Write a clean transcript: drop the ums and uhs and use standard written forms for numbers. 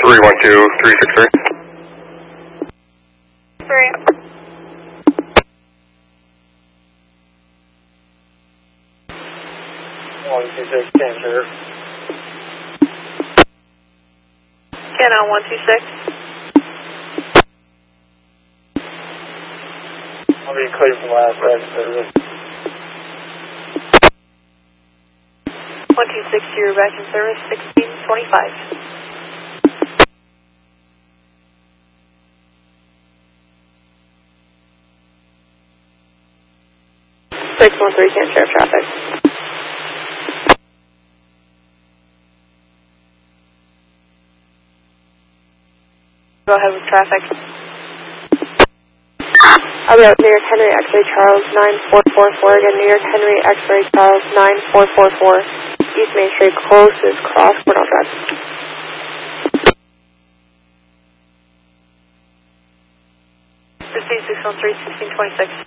312363. 3. Cancer. 10 on 126. I'll be clear from last red service. 126, you're back in service, 1625. 613, can't share traffic. Go ahead with traffic. I'll be out New York Henry X-ray Charles 9444, again New York Henry X-ray Charles 9444, East Main Street, closest cross, we're not back. 15613, 1626.